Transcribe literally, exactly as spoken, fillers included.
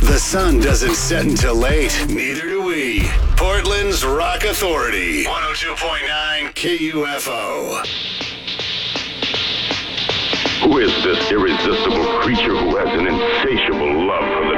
The sun doesn't set until late. Neither do we. Portland's Rock Authority. one oh two point nine K U F O. Who is this irresistible creature who has an insatiable love for the